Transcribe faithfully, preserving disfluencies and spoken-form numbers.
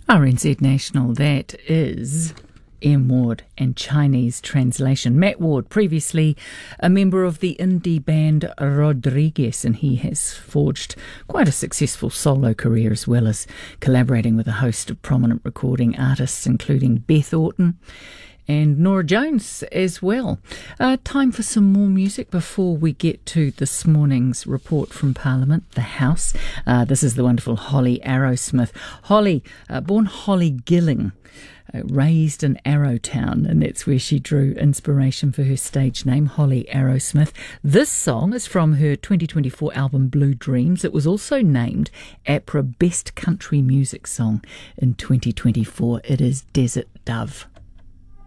R N Z National, that is M. Ward and Chinese translation. Matt Ward, previously a member of the indie band Rodriguez, and he has forged quite a successful solo career as well as collaborating with a host of prominent recording artists, including Beth Orton and Norah Jones as well. Uh, time for some more music before we get to this morning's report from Parliament, the House. Uh, this is the wonderful Holly Arrowsmith. Holly, uh, born Holly Gilling, uh, raised in Arrowtown, and that's where she drew inspiration for her stage name, Holly Arrowsmith. This song is from her twenty twenty-four album Blue Dreams. It was also named APRA Best Country Music Song in twenty twenty-four. It is Desert Dove.